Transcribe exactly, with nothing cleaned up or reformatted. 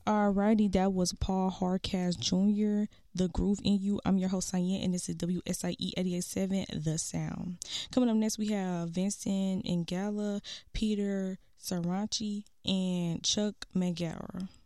Alrighty, that was Paul Hardcastle Junior, The Groove in You. I'm your host, Cyan, and this is W S I E eighty-eight point seven, The Sound. Coming up next, we have Vincent Ingala, Peter Saranchi, and Chuck Magara.